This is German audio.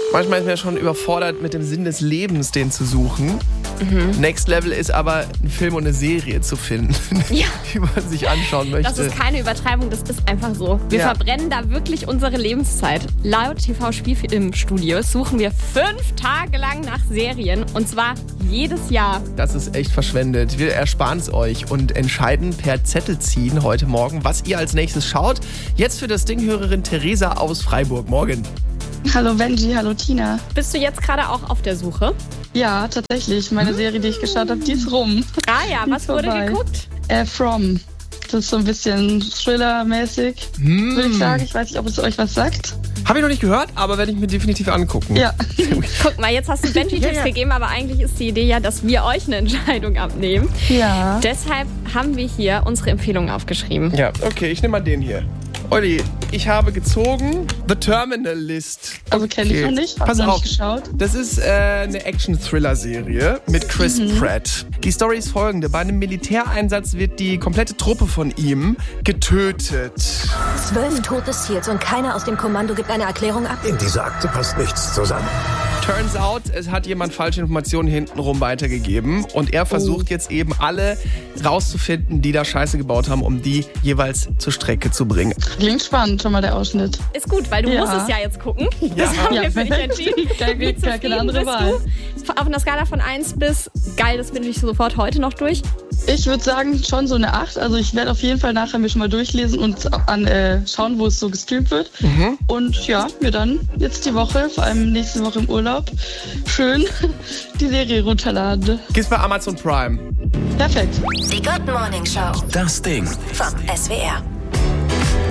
Manchmal ist man ja schon überfordert, mit dem Sinn des Lebens den zu suchen. Next Level ist aber, einen Film und eine Serie zu finden, die man sich anschauen möchte. Das ist keine Übertreibung, das ist einfach so. Wir verbrennen da wirklich unsere Lebenszeit. Laut TV-Spielfilmstudios suchen wir 5 Tage lang nach Serien und zwar jedes Jahr. Das ist echt verschwendet. Wir ersparen es euch und entscheiden per Zettel ziehen heute Morgen, was ihr als nächstes schaut. Jetzt für das Ding-Hörerin Theresa aus Freiburg. Morgen. Hallo Benji, hallo Tina. Bist du jetzt gerade auch auf der Suche? Ja, tatsächlich. Meine Serie, die ich geschaut habe, die ist rum. Ah ja, was wurde vorbei. geguckt? From. Das ist so ein bisschen Thriller-mäßig, würde ich sagen. Ich weiß nicht, ob es euch was sagt. Habe ich noch nicht gehört, aber werde ich mir definitiv angucken. Ja. Guck mal, jetzt hast du Benji Tipps gegeben, aber eigentlich ist die Idee ja, dass wir euch eine Entscheidung abnehmen. Ja. Deshalb haben wir hier unsere Empfehlungen aufgeschrieben. Ja, okay, ich nehme mal den hier. Olli, ich habe gezogen The Terminal List. Also kenne ich noch nicht, habe noch nicht geschaut. Das ist eine Action-Thriller-Serie mit Chris Pratt. Die Story ist folgende. Bei einem Militäreinsatz wird die komplette Truppe von ihm getötet. 12 tote SEALs und keiner aus dem Kommando gibt eine Erklärung ab. In dieser Akte passt nichts zusammen. Turns out, es hat jemand falsche Informationen hintenrum weitergegeben und er versucht jetzt eben alle rauszufinden, die da Scheiße gebaut haben, um die jeweils zur Strecke zu bringen. Klingt spannend, schon mal der Ausschnitt. Ist gut, weil du musst es ja jetzt gucken. Das haben wir für dich entschieden. Wie zufrieden bist du? Auf einer Skala von 1 bis geil, das finde ich sofort heute noch durch. Ich würde sagen, schon so eine 8. Also ich werde auf jeden Fall nachher mir schon mal durchlesen und schauen, wo es so gestreamt wird. Und ja, mir dann jetzt die Woche, vor allem nächste Woche im Urlaub, schön die Serie runterladen. Gibt's bei Amazon Prime. Perfekt. Die Good Morning Show. Das Ding. Vom SWR.